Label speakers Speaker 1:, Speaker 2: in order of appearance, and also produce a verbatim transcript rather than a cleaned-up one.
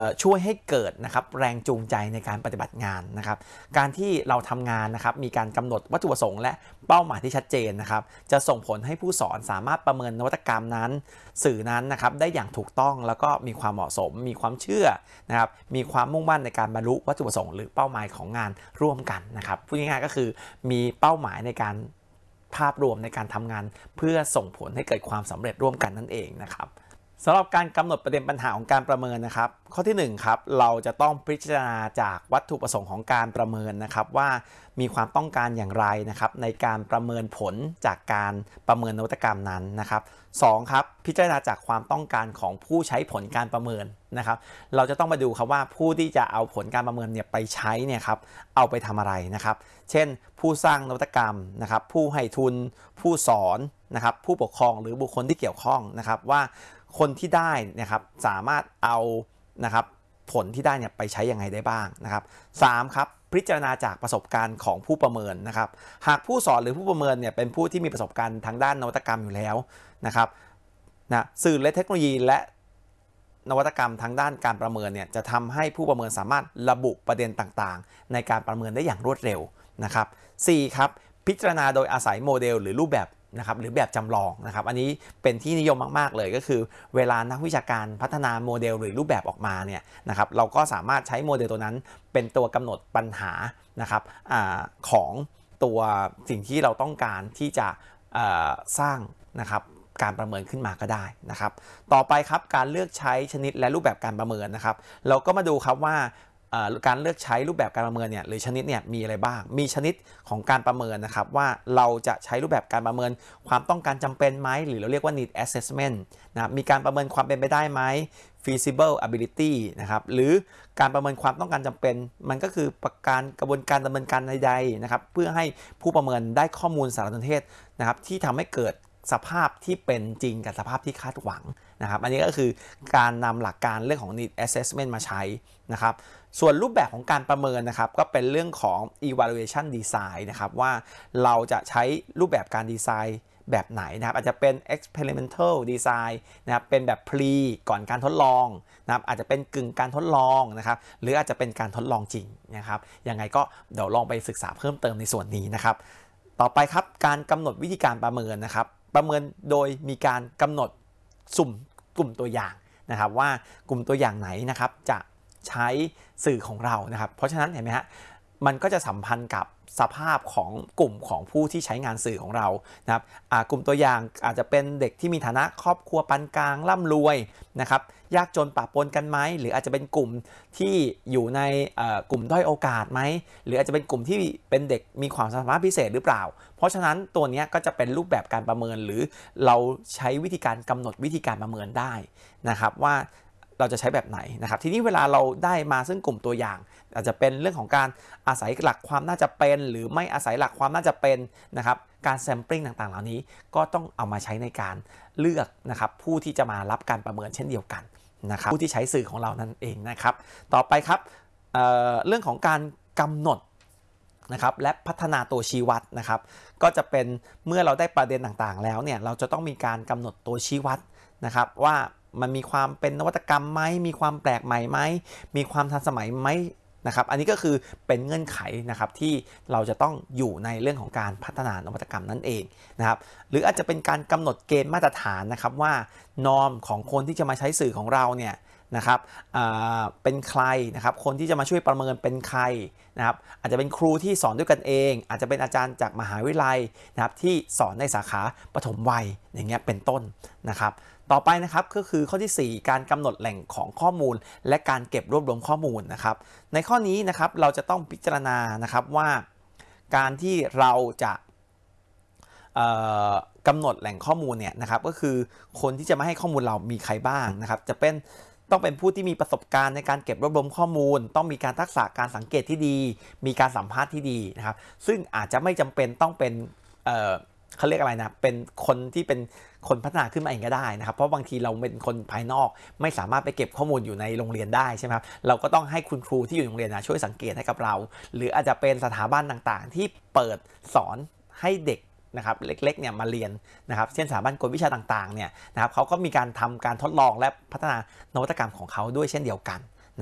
Speaker 1: ช่วยให้เกิดนะครับแรงจูงใจในการปฏิบัติงานนะครับการที่เราทำงานนะครับมีการกำหนดวัตถุประสงค์และเป้าหมายที่ชัดเจนนะครับจะส่งผลให้ผู้สอนสามารถประเมินนวัตกรรมนั้นสื่อนั้นนะครับได้อย่างถูกต้องแล้วก็มีความเหมาะสมมีความเชื่อนะครับมีความมุ่งมั่นในการบรรลุวัตถุประสงค์หรือเป้าหมายของงานร่วมกันนะครับพูดง่ายๆก็คือมีเป้าหมายในการภาพรวมในการทำงานเพื่อส่งผลให้เกิดความสำเร็จร่วมกันนั่นเองนะครับสำหรับการกำหนดประเด็นปัญหาของการประเมินนะครับข้อที่หนึ่งครับเราจะต้องพิจารณาจากวัตถุประสงค์ของการประเมินนะครับว่ามีความต้องการอย่างไรนะครับในการประเมินผลจากการประเมินนวัตกรรมนั้นนะครับสองครับพิจารณาจากความต้องการของผู้ใช้ผลการประเมินนะครับเราจะต้องมาดูครับว่าผู้ที่จะเอาผลการประเมินเนี่ยไปใช้เนี่ยครับเอาไปทำอะไรนะครับเช่นผู้สร้างนวัตกรรมนะครับผู้ให้ทุนผู้สอนนะครับผู้ปกครองหรือบุคคลที่เกี่ยวข้องนะครับว่าคนที่ได้นะครับสามารถเอานะครับผลที่ได้เนี่ยไปใช้ยังไงได้บ้างนะครับสามครับพิจารณาจากประสบการณ์ของผู้ประเมินนะครับหากผู้สอนหรือผู้ประเมินเนี่ยเป็นผู้ที่มีประสบการณ์ทางด้านนวัตกรรมอยู่แล้วนะครับนะสื่อและเทคโนโลยีและนวัตกรรมทางด้านการประเมินเนี่ยจะทำให้ผู้ประเมินสามารถระบุประเด็นต่างๆในการประเมินได้อย่างรวดเร็วนะครับสี่ครับพิจารณาโดยอาศัยโมเดลหรือรูปแบบนะครับหรือแบบจำลองนะครับอันนี้เป็นที่นิยมมากๆเลยก็คือเวลานักวิชาการพัฒนาโมเดลหรือรูปแบบออกมาเนี่ยนะครับเราก็สามารถใช้โมเดลตัวนั้นเป็นตัวกำหนดปัญหานะครับอของตัวสิ่งที่เราต้องการที่จะสร้างนะครับการประเมินขึ้นมาก็ได้นะครับต่อไปครับการเลือกใช้ชนิดและรูปแบบการประเมินนะครับเราก็มาดูครับว่าการเลือกใช้รูปแบบการประเมินเนี่ยหรือชนิดเนี่ยมีอะไรบ้างมีชนิดของการประเมินนะครับว่าเราจะใช้รูปแบบการประเมินความต้องการจำเป็นไหมหรือเราเรียกว่า need assessment นะมีการประเมินความเป็นไปได้ไหม feasible ability นะครับหรือการประเมินความต้องการจำเป็นมันก็คือประการกระบวนการดำเนินการใดๆนะครับเพื่อให้ผู้ประเมินได้ข้อมูลสารสนเทศนะครับที่ทำให้เกิดสภาพที่เป็นจริงกับสภาพที่คาดหวังนะครับอันนี้ก็คือการนำหลักการเรื่องของ need assessment มาใช้นะครับส่วนรูปแบบของการประเมินนะครับก็เป็นเรื่องของ evaluation design นะครับว่าเราจะใช้รูปแบบการดีไซน์แบบไหนนะครับอาจจะเป็น experimental design นะครับเป็นแบบ pre ก่อนการทดลองนะครับอาจจะเป็นกึ่งการทดลองนะครับหรืออาจจะเป็นการทดลองจริงนะครับยังไงก็เดี๋ยวลองไปศึกษาเพิ่มเติมในส่วนนี้นะครับต่อไปครับการกำหนดวิธีการประเมินนะครับประเมินโดยมีการกำหนดสุ่มกลุ่มตัวอย่างนะครับว่ากลุ่มตัวอย่างไหนนะครับจะใช้สื่อของเรานะครับเพราะฉะนั้นเห็นไหมฮะมันก็จะสัมพันธ์กับสภาพของกลุ่มของผู้ที่ใช้งานสื่อของเรานะครับกลุ่มตัวอย่างอาจจะเป็นเด็กที่มีฐานะครอบครัวปานกลางร่ำรวยนะครับยากจนปะปนกันไหมหรืออาจจะเป็นกลุ่มที่อยู่ในกลุ่มด้อยโอกาสไหมหรืออาจจะเป็นกลุ่มที่เป็นเด็กมีความสามารถพิเศษหรือเปล่าเพราะฉะนั้นตัวนี้ก็จะเป็นรูปแบบการประเมินหรือเราใช้วิธีการกำหนดวิธีการประเมินได้นะครับว่าเราจะใช้แบบไหนนะครับทีนี้เวลาเราได้มาซึ่งกลุ่มตัวอย่างอาจจะเป็นเรื่องของการอาศัยหลักความน่าจะเป็นหรือไม่อาศัยหลักความน่าจะเป็นนะครับการแซมเปิลต่างๆเหล่านี้ก็ต้องเอามาใช้ในการเลือกนะครับผู้ที่จะมารับการประเมินเช่นเดียวกันนะครับผู้ที่ใช้สื่อของเรานั่นเองนะครับต่อไปครับ เอ่อ เรื่องของการกำหนดนะครับและพัฒนาตัวชี้วัดนะครับก็จะเป็นเมื่อเราได้ประเด็นต่างๆแล้วเนี่ยเราจะต้องมีการกำหนดตัวชี้วัดนะครับว่ามันมีความเป็นนวัตกรรมไหมมีความแปลกใหม่ไหมมีความทันสมัยไหมนะครับอันนี้ก็คือเป็นเงื่อนไขนะครับที่เราจะต้องอยู่ในเรื่องของการพัฒนานวัตกรรมนั่นเองนะครับหรืออาจจะเป็นการกำหนดเกณฑ์มาตรฐานนะครับว่านอมของคนที่จะมาใช้สื่อของเราเนี่ยนะครับเป็นใครนะครับคนที่จะมาช่วยประเมินเป็นใครนะครับอาจจะเป็นครูที่สอนด้วยกันเองอาจจะเป็นอาจารย์จากมหาวิทยาลัยนะครับที่สอนในสาขาปฐมวัยอย่างเงี้ยเป็นต้นนะครับต่อไปนะครับก็คือข้อที่สี่การกำหนดแหล่งของข้อมูลและการเก็บรวบรวมข้อมูลนะครับในข้อนี้นะครับเราจะต้องพิจารณานะครับว่าการที่เราจะกำหนดแหล่งข้อมูลเนี่ยนะครับก็คือคนที่จะมาให้ข้อมูลเรามีใครบ้างนะครับจะเป็นต้องเป็นผู้ที่มีประสบการณ์ในการเก็บรวบรวมข้อมูลต้องมีการทักษะการสังเกตที่ดีมีการสัมภาษณ์ที่ดีนะครับซึ่งอาจจะไม่จำเป็นต้องเป็นเอ่อเขาเรียกอะไรนะเป็นคนที่เป็นคนพัฒนาขึ้นมาเองก็ได้นะครับเพราะบางทีเราเป็นคนภายนอกไม่สามารถไปเก็บข้อมูลอยู่ในโรงเรียนได้ใช่ไหมครับเราก็ต้องให้คุณครูที่อยู่ในโรงเรียนนะช่วยสังเกตให้กับเราหรืออาจจะเป็นสถาบันต่างๆที่เปิดสอนให้เด็กนะครับเล็กๆเนี่ยมาเรียนนะครับเช่นสถาบันกวดวิชาต่างๆเนี่ยนะครับเขาก็มีการทำการทดลองและพัฒนานวัตกรรมของเขาด้วยเช่นเดียวกัน